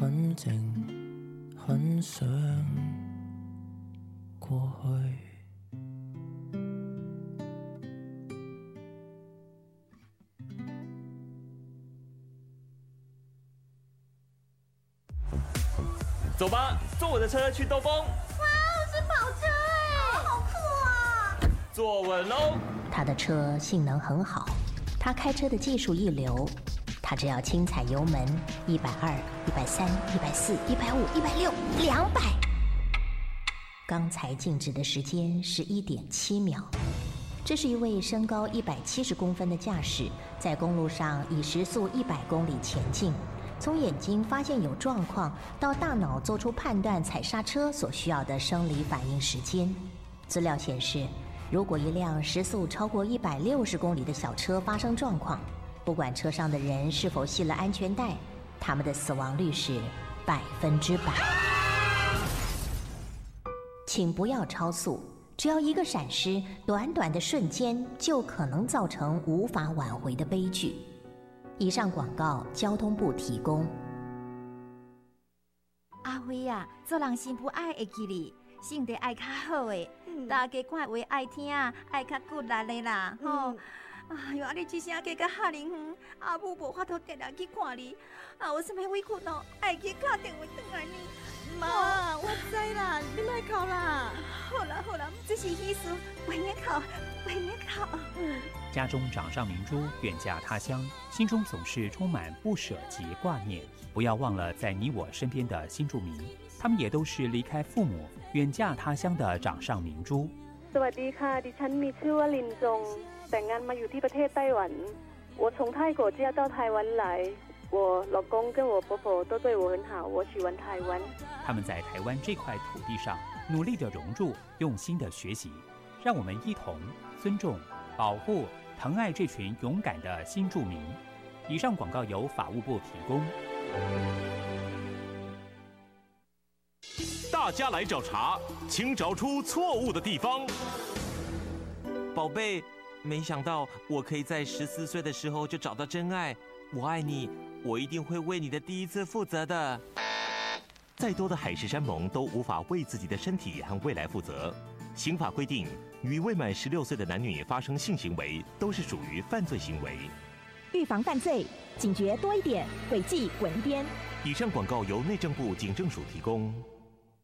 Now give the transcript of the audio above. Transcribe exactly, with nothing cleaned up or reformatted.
很静，很想过去。 走吧，坐我的车去兜风。哇， 是跑车哎，好酷啊！ 坐稳喽。 他的车性能很好，他开车的技术一流，他只要轻踩油门，一百二、一百三、一百四、一百五、一百六、两百。刚才静止的时间是一点七秒。这是一位身高一百七十公分的驾驶，在公路上以时速一百公里前进。从眼睛发现有状况，到大脑做出判断踩刹车所需要的生理反应时间。资料显示，如果一辆时速超过一百六十公里的小车发生状况，不管车上的人是否系了安全带，他们的死亡率是百分之百。请不要超速，只要一个闪失，短短的瞬间就可能造成无法挽回的悲剧。以上广告，交通部提供。 阿辉啊，做人幸福爱会记你，性格爱较好的，嗯、大家看话爱听，爱较骨力的啦，吼、嗯。哎呦，啊你一声加到遐尼远，阿母无法度定定去看你，啊有啥物委屈哦，爱去打电话转来呢。 妈，我知啦，你莫哭啦。 好啦好啦，这是意思，不要哭，不要哭。嗯。 家中掌上明珠远嫁他乡，心中总是充满不舍及挂念。不要忘了在你我身边的新住民，他们也都是离开父母远嫁他乡的掌上明珠。 สวัสดีค่ะดิฉันมีชื่อว่าลินจงแต่งงานมาอยู่ที่ประเทศไต้หวัน我从泰国嫁到台湾来我老公跟我婆婆都对我很好我喜欢台湾他们在台湾这块土地上努力的融入用心的学习让我们一同尊重保护疼爱这群勇敢的新住民以上广告由法务部提供大家来找茬请找出错误的地方宝贝没想到我可以在十四岁的时候就找到真爱我爱你我一定会为你的第一次负责的再多的海誓山盟都无法为自己的身体和未来负责刑法规定与未满十六岁的男女发生性行为都是属于犯罪行为预防犯罪警觉多一点违纪滚一边以上广告由内政部警政署提供